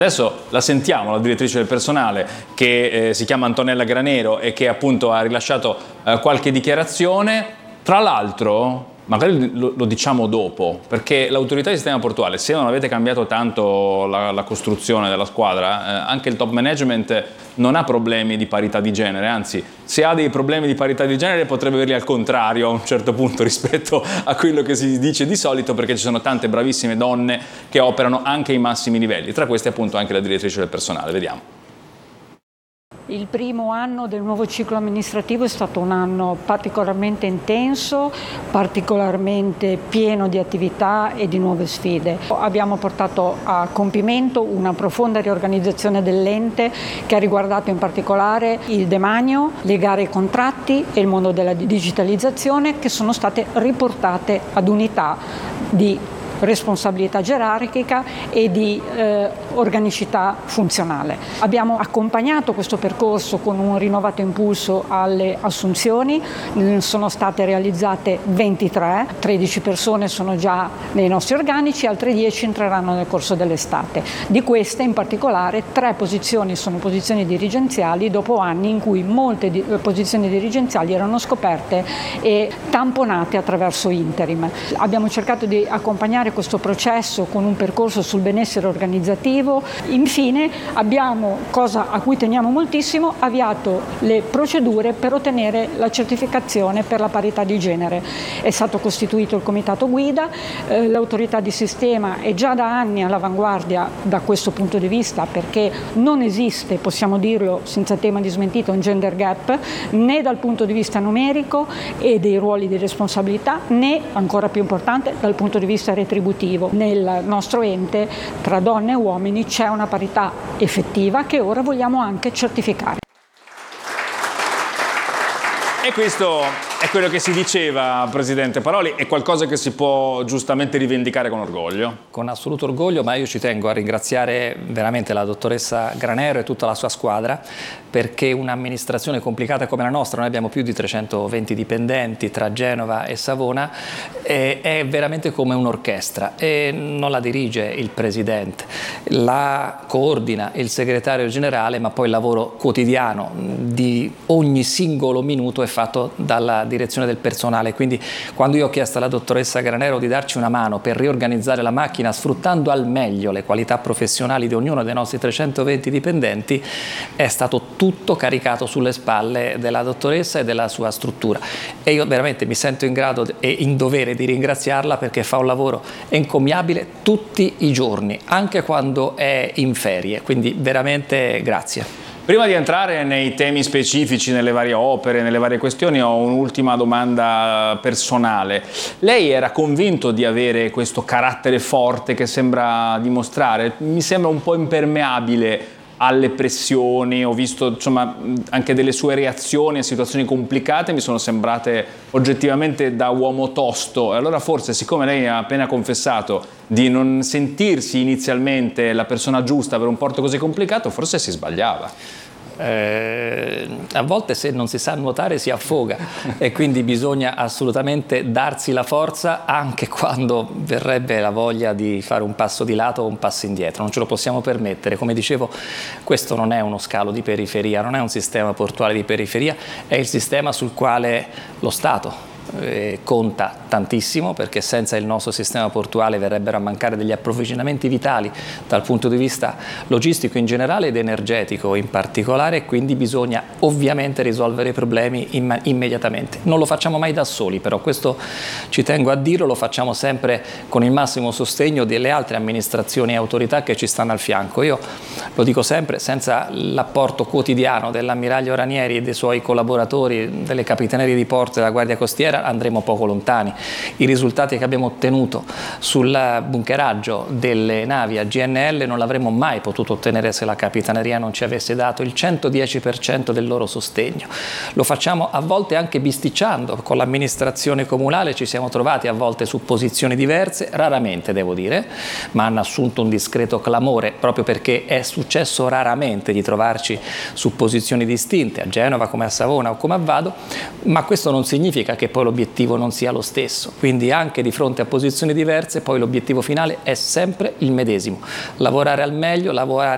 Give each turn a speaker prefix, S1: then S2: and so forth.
S1: Adesso la sentiamo, la direttrice del personale, che si chiama Antonella Granero e che appunto ha rilasciato qualche dichiarazione. Tra l'altro, magari lo diciamo dopo, perché l'autorità di sistema portuale, se non avete cambiato tanto la costruzione della squadra, anche il top management non ha problemi di parità di genere, anzi, se ha dei problemi di parità di genere potrebbe averli al contrario a un certo punto rispetto a quello che si dice di solito, perché ci sono tante bravissime donne che operano anche ai massimi livelli, tra queste appunto anche la direttrice del personale. Vediamo.
S2: Il primo anno del nuovo ciclo amministrativo è stato un anno particolarmente intenso, particolarmente pieno di attività e di nuove sfide. Abbiamo portato a compimento una profonda riorganizzazione dell'ente che ha riguardato in particolare il demanio, le gare ai contratti e il mondo della digitalizzazione, che sono state riportate ad unità di responsabilità gerarchica e di organicità funzionale. Abbiamo accompagnato questo percorso con un rinnovato impulso alle assunzioni, sono state realizzate 23, 13 persone sono già nei nostri organici, altre 10 entreranno nel corso dell'estate. Di queste in particolare 3 posizioni sono posizioni dirigenziali dopo anni in cui molte posizioni dirigenziali erano scoperte e tamponate attraverso interim. Abbiamo cercato di accompagnare questo processo con un percorso sul benessere organizzativo. Infine abbiamo, cosa a cui teniamo moltissimo, avviato le procedure per ottenere la certificazione per la parità di genere. È stato costituito il comitato guida, l'autorità di sistema è già da anni all'avanguardia da questo punto di vista, perché non esiste, possiamo dirlo senza tema di smentita, un gender gap né dal punto di vista numerico e dei ruoli di responsabilità, né, ancora più importante, dal punto di vista retributivo. Nel nostro ente tra donne e uomini c'è una parità effettiva che ora vogliamo anche certificare.
S1: E questo è quello che si diceva, Presidente Paroli, è qualcosa che si può giustamente rivendicare con orgoglio?
S3: Con assoluto orgoglio, ma io ci tengo a ringraziare veramente la dottoressa Granero e tutta la sua squadra, perché un'amministrazione complicata come la nostra, noi abbiamo più di 320 dipendenti tra Genova e Savona, è veramente come un'orchestra e non la dirige il Presidente, la coordina il Segretario Generale, ma poi il lavoro quotidiano di ogni singolo minuto è fatto dalla direzione del personale. Quindi quando io ho chiesto alla dottoressa Granero di darci una mano per riorganizzare la macchina sfruttando al meglio le qualità professionali di ognuno dei nostri 320 dipendenti, è stato tutto caricato sulle spalle della dottoressa e della sua struttura, e io veramente mi sento in grado e in dovere di ringraziarla, perché fa un lavoro encomiabile tutti i giorni, anche quando è in ferie, quindi veramente grazie.
S1: Prima di entrare nei temi specifici, nelle varie opere, nelle varie questioni, ho un'ultima domanda personale. Lei era convinto di avere questo carattere forte che sembra dimostrare? Mi sembra un po' impermeabile alle pressioni, ho visto insomma anche delle sue reazioni a situazioni complicate, mi sono sembrate oggettivamente da uomo tosto. Allora forse, siccome lei ha appena confessato di non sentirsi inizialmente la persona giusta per un porto così complicato, forse si sbagliava.
S3: A volte se non si sa nuotare si affoga e quindi bisogna assolutamente darsi la forza anche quando verrebbe la voglia di fare un passo di lato o un passo indietro, non ce lo possiamo permettere. Come dicevo, questo non è uno scalo di periferia, non è un sistema portuale di periferia, è il sistema sul quale lo Stato conta tantissimo, perché senza il nostro sistema portuale verrebbero a mancare degli approvvigionamenti vitali dal punto di vista logistico in generale ed energetico in particolare, e quindi bisogna ovviamente risolvere i problemi immediatamente. Non lo facciamo mai da soli, però questo ci tengo a dirlo, lo facciamo sempre con il massimo sostegno delle altre amministrazioni e autorità che ci stanno al fianco. Io lo dico sempre, senza l'apporto quotidiano dell'ammiraglio Ranieri e dei suoi collaboratori, delle capitanerie di porto e della Guardia Costiera, andremo poco lontani. I risultati che abbiamo ottenuto sul bunkeraggio delle navi a GNL non l'avremmo mai potuto ottenere se la Capitaneria non ci avesse dato il 110% del loro sostegno. Lo facciamo a volte anche bisticciando, con l'amministrazione comunale ci siamo trovati a volte su posizioni diverse, raramente devo dire, ma hanno assunto un discreto clamore proprio perché è successo raramente di trovarci su posizioni distinte, a Genova come a Savona o come a Vado, ma questo non significa che poi l'obiettivo non sia lo stesso, quindi anche di fronte a posizioni diverse poi l'obiettivo finale è sempre il medesimo: lavorare al meglio, lavorare